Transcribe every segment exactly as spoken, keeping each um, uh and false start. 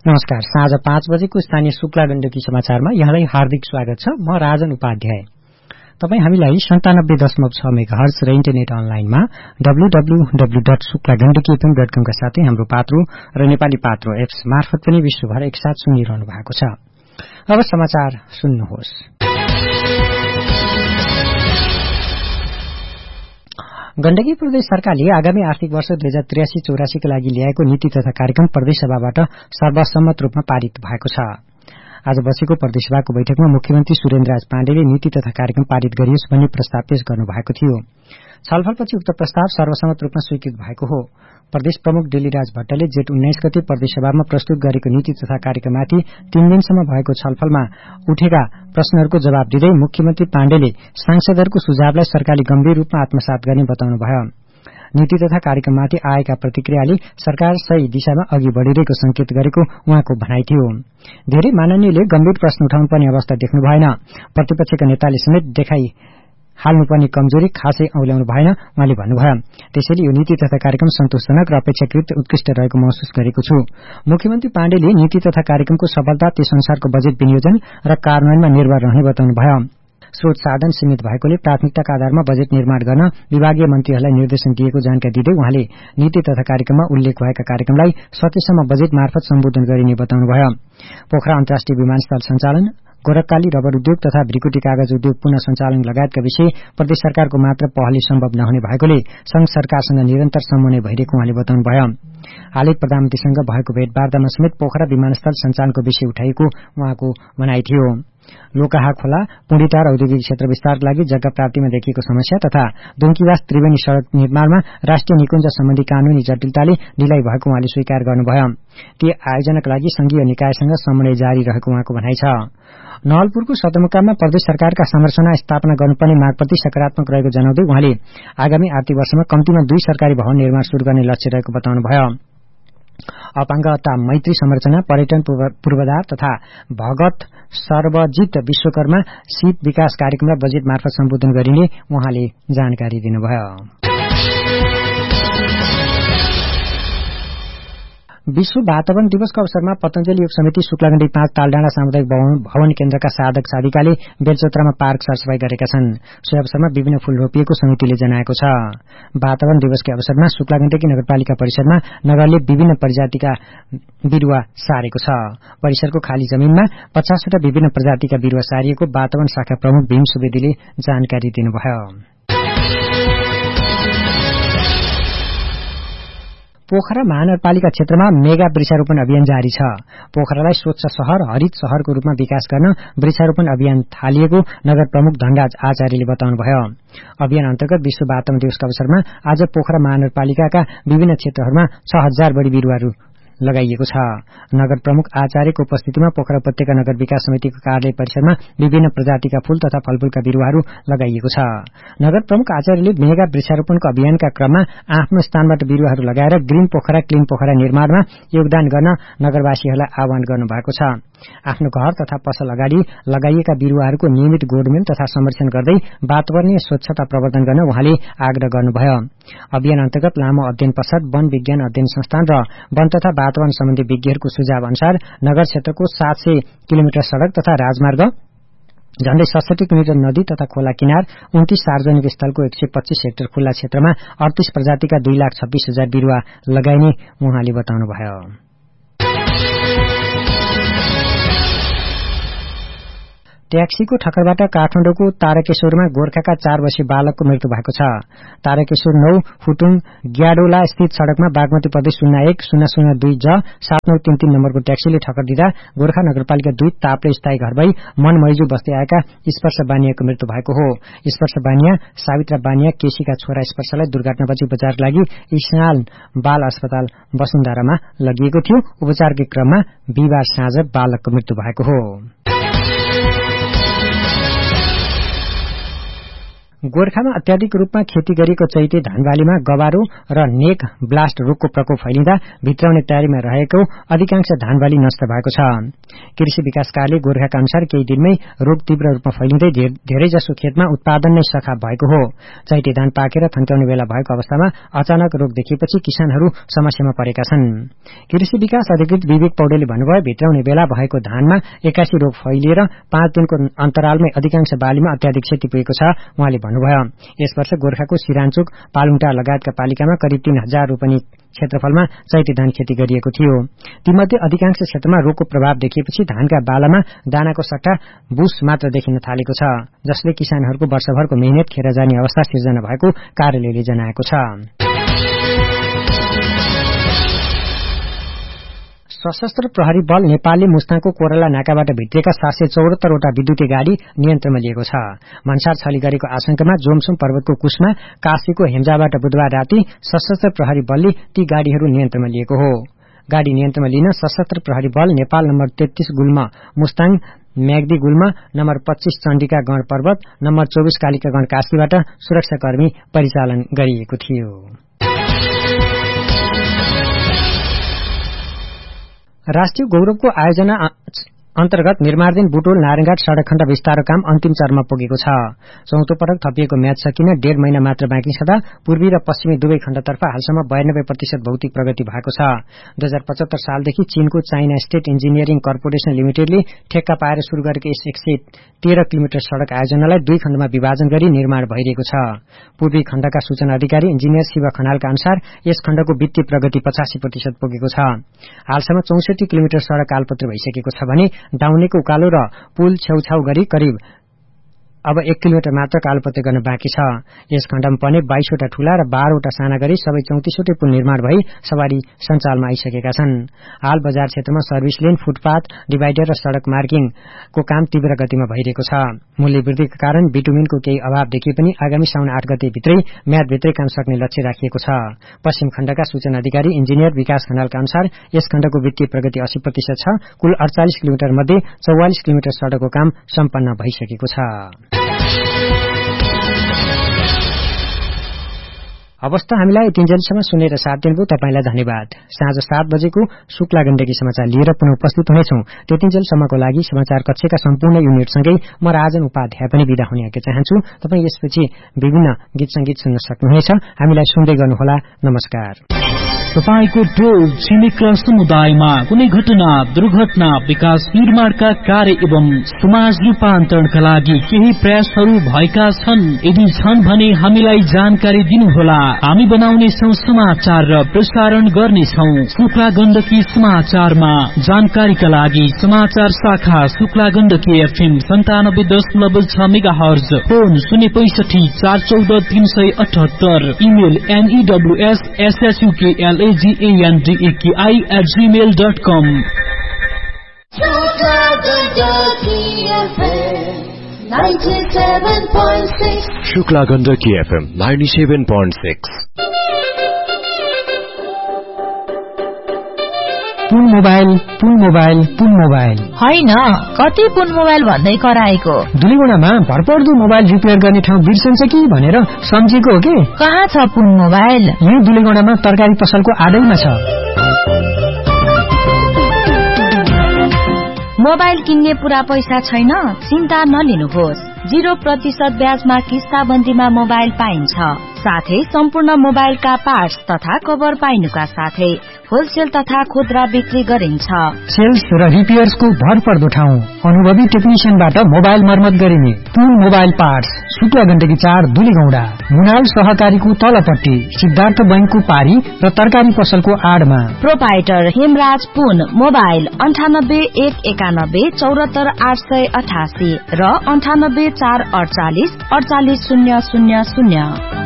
नमस्कार। साँझ पाँच बजेको स्थानीय शुक्ला गण्डकी समाचारमा यहाँलाई हार्दिक स्वागत छ। म राजन उपाध्याय। तपाई हामीलाई सन्तानब्बे दशमलव छ मेगाहर्ज र इन्टरनेट अनलाइनमा W W W dot Shukla Gandaki FM dot कम का साथै हाम्रो पात्रो र नेपाली पात्रो एप्स मार्फत पनि विश्वभर एकसाथ सुनिरहनु भएको छ। अब समाचार सुन्नुहोस्। गण्डकी प्रदेश सरकारले आगामी आर्थिक वर्ष दुई हजार त्रियासी चौरासी का लागि ल्याएको नीति तथा कार्यक्रम प्रदेश सभाबाट सर्वसम्मत रूपमा पारित भएको छ। आज बसेको प्रदेश सभाको बैठकमा मुख्यमन्त्री सुरेन्द्रराज पाण्डेले नीति तथा कार्यक्रम पारित गरियोस् भन्ने प्रस्ताव पेश गर्नुभएको थियो। छलफलपछि उक्त प्रस्ताव सर्वसम्मत रूपमा स्वीकृत भएको हो। प्रदेश प्रमुख डेलीराज भट्टले जेठ उन्नाइस गते प्रदेश सभामा प्रस्तुत गरेको नीति तथा कार्यक्रममाथि तीन दिनसम्म भएको छलफलमा उठेका प्रश्नहरूको जवाब दिँदै मुख्यमन्त्री पाण्डेले सांसदहरूको सुझावलाई सरकारले गम्भीर रूपमा आत्मसात गर्ने बताउनुभयो। नीति तथा कार्यक्रममाथि आएका प्रतिक्रियाले सरकार सही दिशामा अघि बढ़िरहेको संकेत गरेको उहाँको भनाइ थियो। धेरै माननीयले गम्भीर प्रश्न उठाउनु पर्ने अवस्था देख्नु भएन। प्रतिपक्षका नेताले समेत देखाई हाल्नुपर्ने कमजोरी खासै औल्याउनु भएन उहाँले भन्नुभयो। त्यसैले यो नीति तथा कार्यक्रम सन्तोषजनक र अपेक्षाकृत उत्कृष्ट रहेको महसुस गरेको छु। मुख्यमन्त्री पाण्डेले नीति तथा कार्यक्रमको सफलता त्यस अनुसारको बजेट विनियोजन र कार्यान्वयनमा निर्भर रहने बताउनुभयो। स्रोत साधन सीमित भएकोले प्राथमिकताका आधारमा बजेट निर्माण गर्न विभागीय मन्त्रीहरूलाई निर्देशन दिएको जानकारी दिँदै उहाँले नीति तथा कार्यक्रममा उल्लेख भएका कार्यक्रमलाई सकेसम्म बजेट मार्फत सम्बोधन गरिने बताउनुभयो। पोखरा अन्तर्राष्ट्रिय विमानस्थल सञ्चालन, गोरखकाली रबर उद्योग तथा भ्रिकुटी कागज उद्योग पुनः सञ्चालन लगायतका विषय प्रदेश सरकारको मात्र पहलले सम्भव नहुने भएकोले संघ सरकारसँग निरन्तर समन्वय भइरहेको उहाँले बताउनुभयो। हालै प्रधानमन्त्रीसँग भएको भेटवार्तामा समेत पोखरा विमानस्थल सञ्चालनको विषय उठाइएको उहाँको भनाइ थियो। लोकाहा खोला पुण्डिटार औद्योगिक क्षेत्र विस्तारका लागि जग्गा प्राप्तिमा देखिएको समस्या तथा दुम्कीवास त्रिवेणी सड़क निर्माणमा राष्ट्रिय निकुञ्ज सम्बन्धी कानूनी जटिलताले ढिलाइ भएको उहाँले स्वीकार गर्नुभयो। ती आयोजनाका लागि संघीय निकायसँग समन्वय जारी रहेको उहाँको भनाइ छ। नवलपुरको सदरमुकाममा प्रदेश सरकारका संरचना स्थापना गर्नुपर्ने मागप्रति सकारात्मक रहेको जनाउँदै उहाँले आगामी आर्थिक वर्षमा कम्तीमा दुई सरकारी भवन निर्माण शुरू गर्ने लक्ष्य रहेको बताउनुभयो। अपाङ्गता मैत्री संरचना, पर्यटन पूर्वाधार तथा भगत सर्वजित विश्वकर्मा शीत विकास कार्यक्रमलाई बजेट मार्फत सम्बोधन गरिने उहाँले जानकारी दिनुभयो। विश्व वातावरण दिवसको अवसरमा पतञ्जलि योग समिति शुक्लागण्डी पाँच तालडाँडा सामुदायिक भवन केन्द्रका साधक साधिकाले बेलचोत्रामा पार्क सरसफाई गरेका छन्। सो अवसरमा विभिन्न फूल रोपिएको समितिले जनाएको छ। वातावरण दिवसको अवसरमा शुक्लागण्डकी नगरपालिका परिसरमा नगरले विभिन्न प्रजातिका बिरूवा सारेको छ। परिसरको खाली जमीनमा पचासवटा विभिन्न प्रजातिका बिरूवा सारिएको वातावरण शाखा प्रमुख भीम सुवेदीले जानकारी दिनुभयो। पोखरा महानगरपालिका क्षेत्रमा मेगा वृक्षारोपण अभियान जारी छ। पोखरालाई स्वच्छ शहर, हरित शहरको रूपमा विकास गर्न वृक्षारोपण अभियान थालिएको नगर प्रमुख धनराज आचार्यले बताउनुभयो। अभियान अन्तर्गत विश्व वातावरण दिवसका अवसरमा आज पोखरा महानगरपालिकाका विभिन्न क्षेत्रहरूमा छ हजार बढ़ी बिरूवाहरू लगाइएको छ। नगर प्रमुख आचार्यको उपस्थितिमा पोखरा उपत्यका नगर विकास समितिको कार्यालय परिसरमा विभिन्न प्रजातिका फूल तथा फलफूलका बिरूवाहरू लगाइएको छ। नगर प्रमुख आचार्यले मेगा वृक्षारोपणको अभियानका क्रममा आफ्नो स्थानबाट बिरूवाहरू लगाएर ग्रीन पोखरा क्लीन पोखरा निर्माणमा योगदान गर्न नगरवासीहरूलाई आह्वान गर्नुभएको छ। आफ्नो घर तथा पसल अगाडि लगाइएका बिरूवाहरूको नियमित गोडमेल तथा संरक्षण गर्दै वातावरणीय स्वच्छता प्रवर्धन गर्न उहाँले आग्रह गर्नुभयो। अभियान अन्तर्गत लामो अध्ययन पश्चात वन विज्ञान अध्ययन संस्थान र वन तथा वातावरण सम्बन्धी विज्ञहरूको सुझाव अनुसार नगर क्षेत्रको सात सय किलोमिटर सड़क तथा राजमार्ग, झण्डै सडसठी किलोमिटर नदी तथा खोला किनार, उन्तीस सार्वजनिक स्थलको एक सय पच्चीस हेक्टर खुल्ला क्षेत्रमा अडतीस प्रजातिका दुई लाख छब्बीस हजार बिरूवा लगाइने उहाँले बताउनुभयो। ट्याक्सीको ठक्करबाट काठमाडौँको तारकेश्वरमा गोर्खाका चार वर्षीय बालकको मृत्यु भएको छ। तारकेश्वर नौ फुटुङ ग्याडोला स्थित सड़कमा बागमती प्रदेश शून्य एक शून्य शून्य दुई ज सात नौ तीन तीन नम्बरको ट्याक्सीले ठक्कर दिँदा गोर्खा नगरपालिका दुई ताप्ले स्थायी घर भई मन मैजू बस्दै आएका स्पर्श बानियाको मृत्यु भएको हो। स्पर्श बानिया सावित्रा बानिया केसीका छोरा स्पर्शलाई दुर्घटनापछि उपचारका लागि इस्नाल बाल अस्पताल वसुन्धरामा लगिएको थियो। उपचारकै क्रममा बिहिबार साँझ बालकको मृत्यु भएको हो। गोर्खामा अत्याधिक रूपमा खेती गरिएको चैते धानबालीमा गबारो र नेक ब्लास्ट रोगको प्रकोप फैलिँदा भित्राउने तयारीमा रहेको अधिकांश धानबाली नष्ट भएको छ। कृषि विकास कार्यालय गोर्खाका अनुसार केही दिनमै रोग तीव्र रूपमा फैलिँदै धेरैजसो खेतमा उत्पादन नै सखा भएको हो। चैते धान पाकेर थन्क्याउने बेला भएको अवस्थामा अचानक रोग देखिएपछि किसानहरू समस्यामा परेका छन्। कृषि विकास अधिकृत विवेक पौडेलले भन्नुभयो, भित्राउने बेला भएको धानमा एक्कासी रोग फैलिएर पाँच दिनको अन्तरालमै अधिकांश बालीमा अत्याधिक क्षति पुगेको छ। उहाँले भन्नुभयो, यस वर्ष गोर्खाको सिरानचोक, पालुङटा लगायतका पालिकामा करिब तीन हजार रोपनी क्षेत्रफलमा चैते धान खेती गरिएको थियो। तीमध्ये अधिकांश क्षेत्रमा रोगको प्रभाव देखिएपछि धानका बालामा दानाको सट्टा बुस मात्र देखिन थालेको छ, जसले किसानहरूको वर्षभरको मेहनत खेर जाने अवस्था सिर्जना भएको कार्यालयले जनाएको छ। सशस्त्र प्रहरी बल नेपालले मुस्ताङको कोरला नाकाबाट भित्रिएका सात सय चौहत्तरवटा विद्युतीय गाड़ी नियन्त्रणमा लिएको छ। भन्सार छली गरेको आशंकामा जोमसुम पर्वतको कुशमा काशीको हेम्जाबाट बुधबार राति सशस्त्र प्रहरी बलले ती गाड़ीहरू नियन्त्रणमा लिएको हो। गाड़ी नियन्त्रणमा लिन सशस्त्र प्रहरी बल नेपाल नम्बर तेत्तीस गुल्म मुस्ताङ, म्याग्दी गुल्म, नम्बर पच्चीस चण्डिका गण पर्वत, नम्बर चौबीस कालिका गण काशीबाट सुरक्षाकर्मी परिचालन गरिएको थियो। राष्ट्रिय गौरवको आयोजना अन्तर्गत निर्माणधीन बुटोल नारायणघाट सड़क खण्ड विस्तारको काम अन्तिम चरणमा पुगेको छ। चौथो पटक थपिएको म्याच सकिन डेढ़ महिना मात्र बाँकी छँदा पूर्वी र पश्चिमी दुवै खण्डतर्फ हालसम्म बयानब्बे प्रतिशत भौतिक प्रगति भएको छ। दुई हजार पचहत्तर सालदेखि चीनको चाइना स्टेट इन्जिनियरिङ कर्पोरेशन लिमिटेडले ठेक्का पाएर शुरू गरेको यस एक सय तेह्र किलोमिटर सड़क आयोजनालाई दुई खण्डमा विभाजन गरी निर्माण भइरहेको छ। पूर्वी खण्डका सूचना अधिकारी इन्जिनियर शिव खनालका अनुसार यस खण्डको वित्तीय प्रगति पचासी प्रतिशत पुगेको छ। हालसम्म चौसठी किलोमिटर सड़क कालपत्र भइसकेको छ भने डाउनेको उकालो र पुल छेउछाउ गरी करिब अब एक किलोमिटर मात्र कालोपत्ते गर्न बाँकी छ। यस खण्डमा पर्ने बाइसवटा ठूला र बाह्रवटा साना गरी सबै चौतिसवटै पुल निर्माण भई सवारी सञ्चालमा आइसकेका छन्। हाल बजार क्षेत्रमा सर्भिस लेन, फुटपाथ, डिभाइडर र सड़क मार्किङको काम तीव्र गतिमा भइरहेको छ। मूल्य वृद्धिका कारण बिटुमिनको केही अभाव देखिए पनि आगामी साउन आठ गते भित्रै म्यादभित्रै काम सक्ने लक्ष्य राखिएको छ। पश्चिम खण्डका सूचना अधिकारी इन्जिनियर विकास खनालका अनुसार यस खण्डको वित्तीय प्रगति अस्सी प्रतिशत छ। कुल अड़चालिस किलोमिटर मध्ये चौवालिस किलोमिटर सड़कको काम सम्पन्न भइसकेको छ। अवस्था हामीलाई तीनजलसम्म सुनेर साथ दिनुभयो, तपाईंलाई धन्यवाद। साँझ सात बजेको शुक्ला गण्डकी समाचार लिएर पुनः उपस्थित हुनेछौं। त्यतिन्जेलसम्मको लागि समाचार कक्षका सम्पूर्ण युनिटसँगै म राजन उपाध्याय पनि विदा हुने आज्ञा चाहन्छु। तपाई यसपछि विभिन्न गीत संगीत सुन्न सक्नुहुनेछ। हामीलाई सुन्दै गर्नुहोला। नमस्कार। तपाईको टोल छिमेक र समुदायमा कुनै घटना, दुर्घटना, विकास निर्माणका कार्य एवं समाज रूपान्तरणका लागि केही प्रयासहरू भएका छन्? यदि छन् भने हामीलाई जानकारी दिनुहोला। हामी बनाउने छौं समाचार र प्रसारण गर्नेछौं। शुक्ला गण्डकी समाचारमा जानकारीका लागि समाचार शाखा शुक्ला गण्डकी एफएम सन्तानब्बे दशमलव छ मेगा हर्ज, फोन शून्य पैंसठी चार चौध तीन सय अठहत्तर, email एनईडब्ल्यूएस एसएसयूकेएल G-A-N-D-A-K-I at gmail dot com. Shukla Gandaki F M ninety-seven point six. Shukla Gandaki F M ninety-seven point six. Pun mobile, Pun mobile, Pun mobile होइन, कति पुन मोबाइल भन्दै कराएको? दुलीगुणामा भरपर्दो मोबाइल रिपेयर गर्ने ठाउँ बिर्सन्छ कि भनेर सम्झेको हो कि? कहाँ छ पुन मोबाइल? यही दुलीगुणामा तरकारी पसलको आडैमा छ। मोबाइल किन्ने पूरा पैसा छैन? चिन्ता नलिनुहोस्। जीरो प्रतिशत ब्याजमा किस्ताबन्दीमा मोबाइल पाइन्छ। साथै सम्पूर्ण मोबाइलका पार्ट्स तथा कभर पाइनुका साथै होलसेल तथा खुद्रा बिक्री गरिन्छ। सेल्स र रिपेयर्सको भरपर्दो ठाउँ, अनुभवी टेक्निशियनबाट मोबाइल मर्मत गरिने पुन मोबाइल पार्ट्स, शुक्ला गण्डकी चार दुलीगौंडा, मुनाल सहकारीको तलपट्टि, सिद्धार्थ बैंकको पारी र तरकारी पसलको आडमा। प्रोपाइटर हेमराज पुन मोबाइल अन्ठानब्बे एक एकानब्बे चौरात्तर आठ सय अठासी र अन्ठानब्बे चार अडचालिस अडचालिस शून्य शून्य शून्य।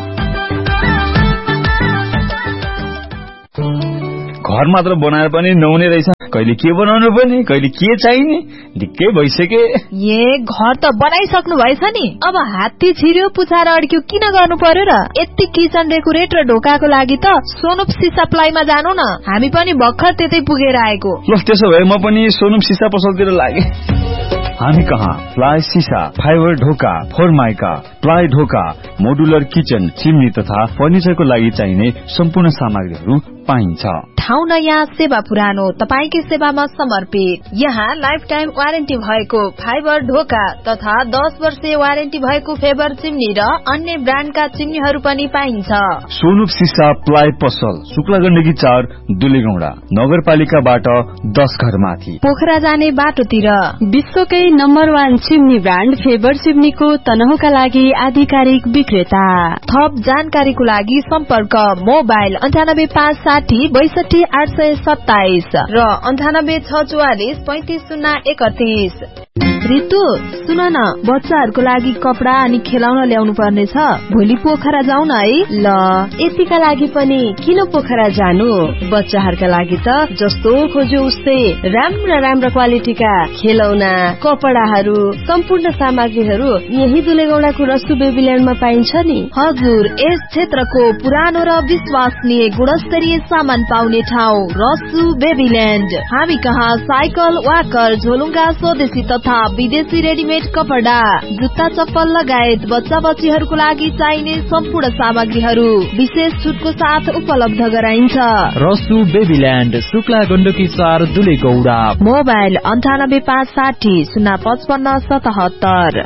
घर मात्र बनाएर पनि नहुने रहेछ। कहिले के बनाउनु पनि, कहिले के चाहिने, ढिक्कै भइसके। ए घर त बनाइसक्नु भएछ नि, अब हात्ती छिर्यो पुछार अड्क्यो किन गर्नु पर्यो र? यति किचन डेकोरेट र ढोकाको लागि त सोनुप सिसा प्लाईमा जानु न, हामी पनि भर्खर त्यतै पुगेर आएको। ल त्यसो भए म पनि सोनुप सिसा पसलतिर लागे। हामी कहाँ प्लाई, सिसा, फाइबर, ढोका, फोरमाइका, प्लाइ ढोका, मोडुलर किचन, चिम्नी तथा फर्निचरको लागि चाहिने सम्पूर्ण सामग्रीहरू पाइन्छ। ठाउँ नयाँ, सेवा पुरानो, तपाईकै सेवामा समर्पित। यहाँ लाइफ टाइम वारेन्टी भएको फाइबर ढोका तथा दस वर्षीय वारेन्टी भएको फेबर चिम्नी र अन्य ब्रान्डका चिम्नीहरू पनि पाइन्छ। सोनुप सिसा प्लाइ पसल, शुक्ला गण्डकी चार, दुलेगौडा, नगरपालिकाबाट दस घर माथि, पोखरा जाने बाटोतिर। विश्वकै number one chimney brand favour चिम्नीको तनहुका लागि आधिकारिक विक्रेता। थप जानकारीको लागि सम्पर्क मोबाइल अन्ठानब्बे पाँच साठी बैसठी आठ सय सत्ताइस र अन्ठानब्बे छ चौवालिस पैंतिस शून्य एकतीस। रितु सुन न, बच्चाहरूको लागि कपडा अनि खेलाउन ल्याउनु पर्ने छ, भोलि पोखरा जाउँ न है। ल, यतिका लागि पनि किन पोखरा जानु? बच्चाहरूका लागि त जस्तो खोज्यो उस्तै राम्रा राम्रा क्वालिटीका खेलौना, कपडाहरू, सम्पूर्ण सामग्रीहरू यही दुलेगौडाको रसु बेबील्यान्डमा पाइन्छ नि। हजुर, यस क्षेत्रको पुरानो र विश्वसनीय गुणस्तरीय सामान पाउने ठाउँ रसु बेबील्यान्ड। हामी कहाँ साइकल, वाकर, झोलुङ्गा, स्वदेशी तथा विदेशी रेडिमेड कपडा, जुत्ता, चप्पल लगायत बच्चा बच्चीहरूको लागि चाहिने सम्पूर्ण सामग्रीहरू विशेष छुटको साथ उपलब्ध गराइन्छ। रसु बेबील्यान्ड, शुक्ला गण्डकी चार, दुलेगौडा। मोबाइल अन्ठानब्बे पाँच साठी शून्य पचपन्न सतहत्तर।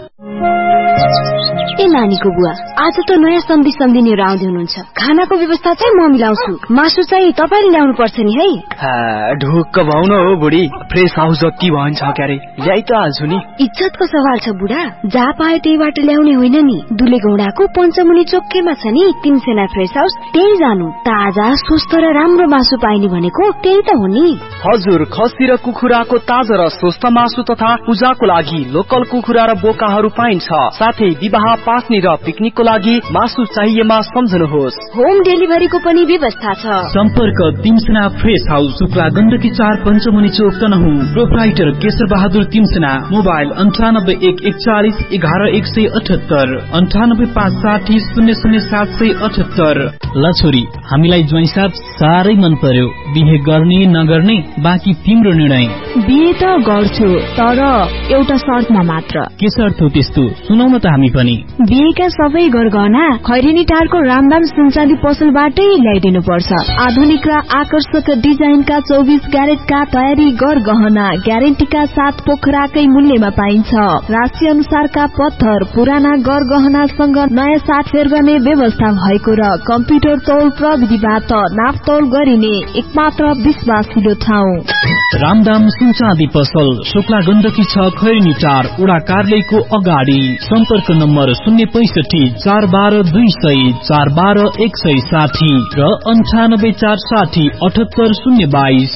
ए नानीको बुवा, आज त नयाँ सम्धि सम्धिनीहरू आउँदै हुनुहुन्छ। खानाको व्यवस्था चाहिँ म मिलाउँछु, मासु चाहिँ तपाईँले ल्याउनु पर्छ नि है। ढुक्क भाउ न हो बुढी, फ्रेस हाउस जति भन्छ क्यारे ल्याइ त हाल्छु नि। इज्जतको सवाल छ बुढा, जहाँ पायो त्यहीबाट ल्याउने होइन नि। दुलेगौडाको पञ्चमुनि चोकैमा छ नि तिनसेना फ्रेस हाउस, त्यही जानु। ताजा, स्वस्थ र राम्रो मासु पाइने भनेको त्यही त हो नि। हजुर, खसी र कुखुराको ताजा र स्वस्थ मासु तथा पूजाको लागि लोकल कुखुरा र बोकाहरू पाइन्छ। साथै विवाह, पास्नी र पिकनिकको लागि मासु चाहिएमा सम्झनुहोस्। होम डेलिभरीको पनि व्यवस्था छ। सम्पर्क तिमसेना फ्रेस हाउस, शुक्ला गण्डकी चार, पञ्चमुनि चोक, तनहु। प्रोप्राइटर केशर बहादुर तिमसेना। मोबाइल अन्ठानब्बे एक एकचालिस एघार एक सय अठहत्तर, अन्ठानब्बे पाँच साठी शून्य शून्य सात सय अठहत्तर। ल छोरी, हामीलाई ज्वाइँ साहब साह्रै मन पर्यो। बिहे गर्ने नगर्ने बाँकी तिम्रो निर्णय। बिहे त गर्छु, तर एउटा शर्तमा मात्र। के शर्त हो त्यस्तो? सुनौ न त हामी पनि। बिहेका सबै गरगहना खैरेनी टारको रामदाम सुनचाँदी पसलबाटै ल्याइदिनु पर्छ। आधुनिक र आकर्षक डिजाइनका चौबिस क्यारेटका तयारी गरगहना ग्यारेन्टीका साथ पोखराकै मूल्यमा पाइन्छ। राशि अनुसारका पत्थर, पुराना गरगहनासँग नयाँ साटफेर गर्ने व्यवस्था भएको र कम्प्युटर तौल प्रविधिबाट नापतौल गरिने एकमात्र विश्वासिलो ठाउँ रामदाम सुनचाँदी पसल, शुक्ला गण्डकी छ, खैरेनी टार, वडा कार्यालयको अगाडि। सम्पर्क नम्बर शून्य पैसठी चार बाह्र दुई सय चार बाह्र एक सय साठी र अन्ठानब्बे चार साठी अठहत्तर शून्य बाइस।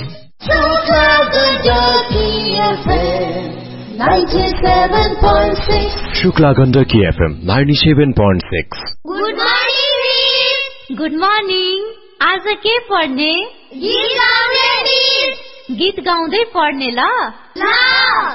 Shukla Gandaki FM ninety seven point six. Good morning. Good morning. आज के पढ्ने? गीत गाउँदै पढ्ने ल।